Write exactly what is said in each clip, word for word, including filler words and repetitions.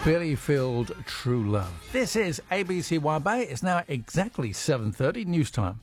Billy-filled True Love. This is A B C Wide Bay. It's now exactly seven thirty, news time.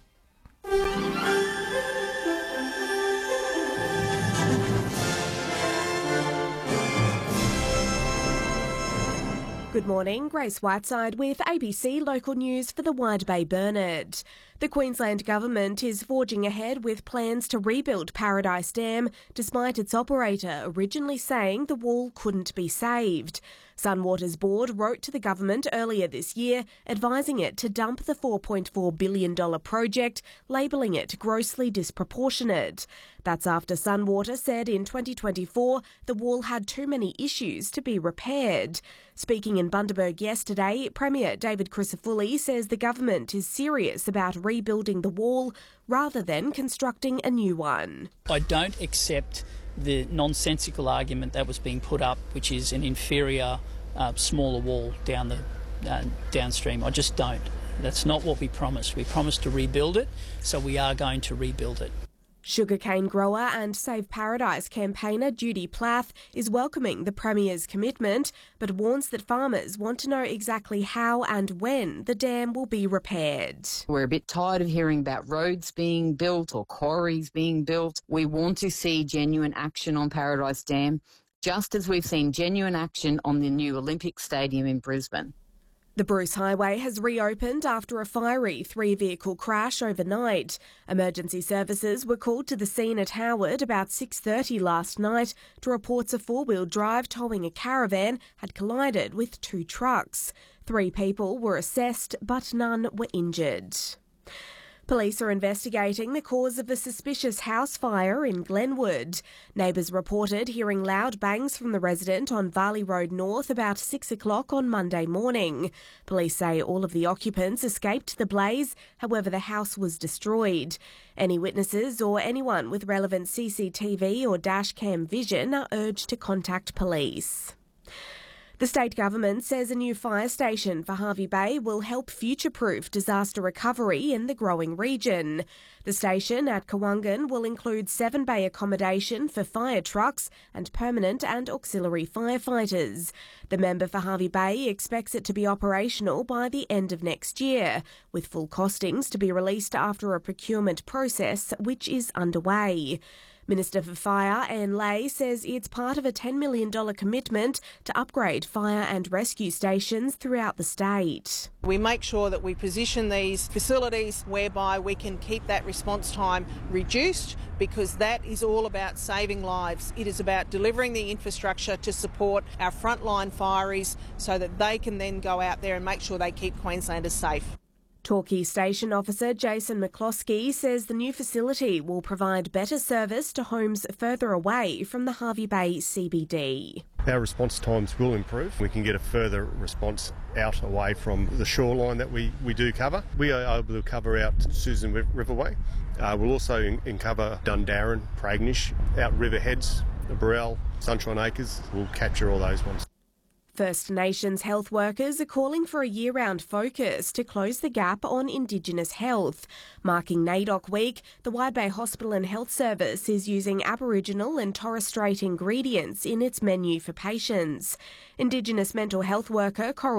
Good morning, Grace Whiteside with A B C Local News for the Wide Bay Burnett. The Queensland Government is forging ahead with plans to rebuild Paradise Dam, despite its operator originally saying the wall couldn't be saved. Sunwater's board wrote to the government earlier this year, advising it to dump the four point four billion dollars project, labelling it grossly disproportionate. That's after Sunwater said in twenty twenty-four the wall had too many issues to be repaired. Speaking in Bundaberg yesterday, Premier David Crisafulli says the government is serious about rebuilding the wall rather than constructing a new one. I don't accept the nonsensical argument that was being put up, which is an inferior, uh, smaller wall down the uh, downstream. I just don't. That's not what we promised. We promised to rebuild it, so we are going to rebuild it. Sugarcane grower and Save Paradise campaigner Judy Plath is welcoming the Premier's commitment, but warns that farmers want to know exactly how and when the dam will be repaired. We're a bit tired of hearing about roads being built or quarries being built. We want to see genuine action on Paradise Dam, just as we've seen genuine action on the new Olympic Stadium in Brisbane. The Bruce Highway has reopened after a fiery three-vehicle crash overnight. Emergency services were called to the scene at Howard about six thirty last night to reports a four-wheel drive towing a caravan had collided with two trucks. Three people were assessed, but none were injured. Police are investigating the cause of a suspicious house fire in Glenwood. Neighbours reported hearing loud bangs from the resident on Varley Road North about six o'clock on Monday morning. Police say all of the occupants escaped the blaze, however the house was destroyed. Any witnesses or anyone with relevant C C T V or dashcam vision are urged to contact police. The state government says a new fire station for Hervey Bay will help future-proof disaster recovery in the growing region. The station at Kawungan will include seven bay accommodation for fire trucks and permanent and auxiliary firefighters. The member for Hervey Bay expects it to be operational by the end of next year, with full costings to be released after a procurement process which is underway. Minister for Fire, Anne Lay, says it's part of a ten million dollars commitment to upgrade fire and rescue stations throughout the state. We make sure that we position these facilities whereby we can keep that response time reduced, because that is all about saving lives. It is about delivering the infrastructure to support our frontline fireys so that they can then go out there and make sure they keep Queenslanders safe. Torquay Station Officer Jason McCloskey says the new facility will provide better service to homes further away from the Hervey Bay C B D. Our response times will improve. We can get a further response out away from the shoreline that we, we do cover. We are able to cover out Susan Riverway. Uh, we'll also in, in cover Dundarren, Pragnish, out Riverheads, Burrell, Sunshine Acres. We'll capture all those ones. First Nations health workers are calling for a year-round focus to close the gap on Indigenous health. Marking NAIDOC Week, the Wide Bay Hospital and Health Service is using Aboriginal and Torres Strait ingredients in its menu for patients. Indigenous mental health worker Coral